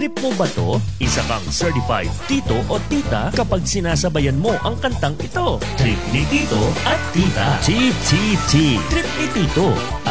Trip mo ba to? Isa kang certified tito o tita kapag sinasabayan mo ang kantang ito. Trip ni Tito at Tita. TTT. Trip ni Tito.